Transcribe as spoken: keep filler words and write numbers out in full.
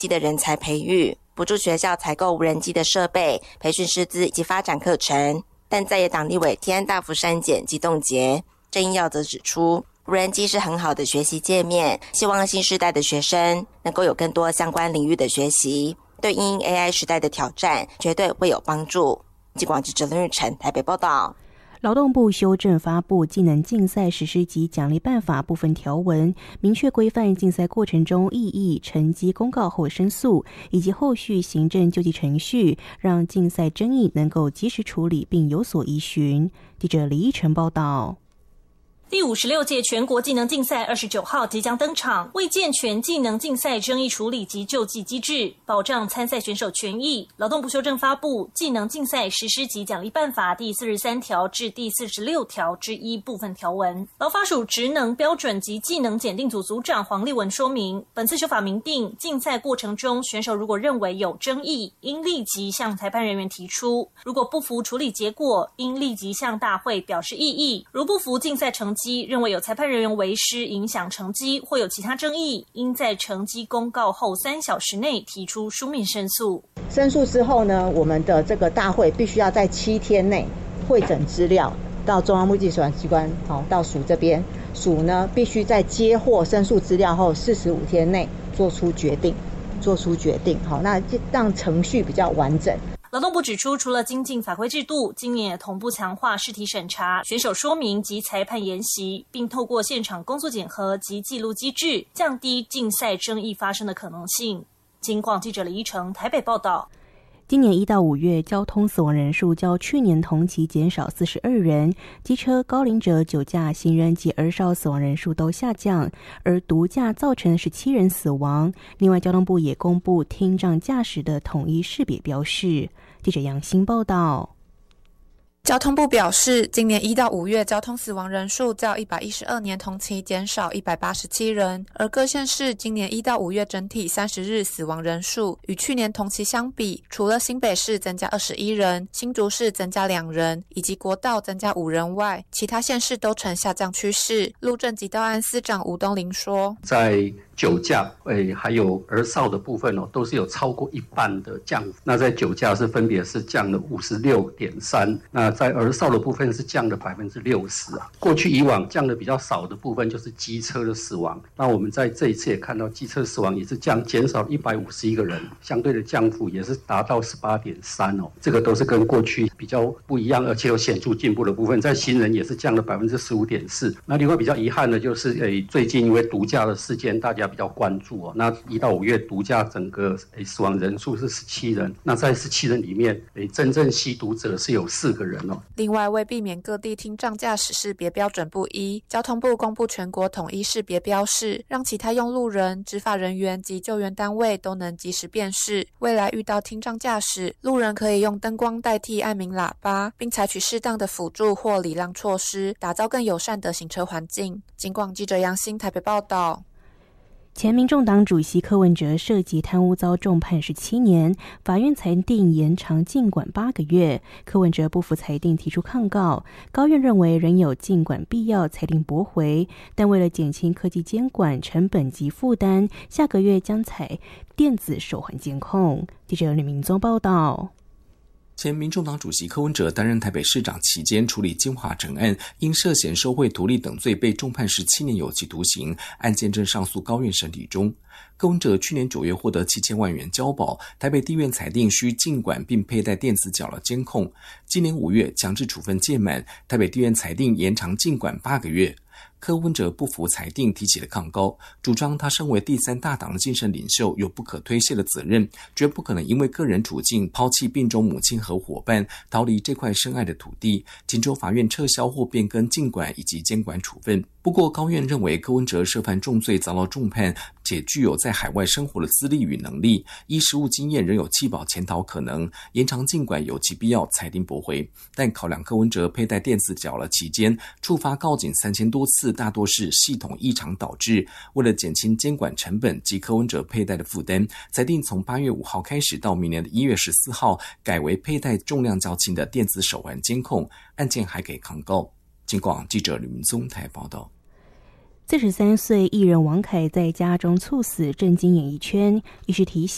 机的人才培育，补助学校采购无人机的设备、培训师资以及发展课程。但在野党立委提案大幅删减及冻结。郑英耀则指出，无人机是很好的学习界面，希望新世代的学生能够有更多相关领域的学习，对因应 A I 时代的挑战绝对会有帮助。记广记者林玉成台北报道。 劳动部修正发布技能竞赛实施及奖励办法部分条文，明确规范竞赛过程中异议、成绩公告后申诉以及后续行政救济程序，让竞赛争议能够及时处理并有所依循。记者李依晨报道。 第五十六届全国技能竞赛二十九号即将登场，为健全技能竞赛争议处理及救济机制，保障参赛选手权益，劳动部修正发布《技能竞赛实施及奖励办法》第四十三条至第四十六条之一部分条文。劳发署职能标准及技能检定组组长黄立文说明，本次修法明定，竞赛过程中选手如果认为有争议，应立即向裁判人员提出；如果不服处理结果，应立即向大会表示异议；如不服竞赛成绩，认为有裁判人员为师影响成绩或有其他争议，应在成绩公告后三小时内提出书面申诉。 申诉之后呢，我们的这个大会必须要在七天内汇整资料到中央目击机关，好，到署这边，署呢必须在接获申诉资料后四十五天内做出决定，做出决定，好，那让程序比较完整。 劳动部指出，除了精进法规制度，今年也同步强化试题审查、选手说明及裁判研习，并透过现场工作检核及记录机制，降低竞赛争议发生的可能性。金广记者李依成台北报道。 今年一到五月，交通死亡人数较去年同期减少四十二人，机车、高龄者、酒驾、行人及儿少死亡人数都下降，而毒驾造成十七人死亡。另外，交通部也公布听障驾驶的统一识别标示。记者杨欣报道。 交通部表示，今年一到五月交通死亡人数较一百一十二年同期减少一百八十七人，而各县市今年一到五月整体三十日死亡人数与去年同期相比，除了新北市增加二十一人，新竹市增加两人，以及国道增加五人外，其他县市都呈下降趋势。路政及道安司长吴东林说， 在酒驾、欸、还有儿少的部分、哦、都是有超过一半的降幅。那在酒驾是分别是降了 五十六点三， 那在儿少的部分是降了 百分之六十 啊。过去以往降的比较少的部分就是机车的死亡，那我们在这一次也看到机车死亡也是降减少一百五十一个人，相对的降幅也是达到 十八点三 哦。这个都是跟过去比较不一样，而且有显著进步的部分。在行人也是降了 百分之十五点四。 那另外比较遗憾的就是、欸、最近因为毒驾的事件大家比较关注哦。那一到五月毒驾整个、欸、死亡人数是十七人，那在十七人里面、欸、真正吸毒者是有四个人哦。 另外，为避免各地听障驾驶识别标准不一，交通部公布全国统一识别标示，让其他用路人、执法人员及救援单位都能及时辨识。未来遇到听障驾驶，路人可以用灯光代替按鸣喇叭，并采取适当的辅助或礼让措施，打造更友善的行车环境。警广记者杨欣台北报道。 前民众党主席柯文哲涉及贪污遭重判十七年，法院裁定延长禁管八个月。柯文哲不服裁定，提出抗告。高院认为仍有禁管必要，裁定驳回。但为了减轻科技监管成本及负担，下个月将采电子手环监控。记者吕明宗报道。 前民众党主席柯文哲担任台北市长期间处理金华城案，因涉嫌受贿图利等罪被重判十七年有期徒刑，案件正上诉高院审理中。柯文哲去年九月获得七千万元交保，台北地院裁定需禁管并佩戴电子脚镣监控。今年五月强制处分届满，台北地院裁定延长禁管八个月。柯文哲不服裁定，提起了抗告，主张他身为第三大党的精神领袖，有不可推卸的责任，绝不可能因为个人处境抛弃病中母亲和伙伴，逃离这块深爱的土地，请求法院撤销或变更禁管以及监管处分。不过高院认为柯文哲涉犯重罪遭到重判，且具有在海外生活的资历与能力，依实务经验仍有弃保潜逃可能，延长禁管有其必要，裁定驳回。但考量柯文哲佩戴电子脚镣期间触发告警三千多次，大多是系统异常导致，为了减轻监管成本及柯文哲佩戴的负担，裁定从八月五号开始到明年的一月十四号改为佩戴重量较轻的电子手环监控，案件还可以抗告。警广记者吕明宗台报道。四十三岁艺人王凯在家中猝死，震惊演艺圈。医师提醒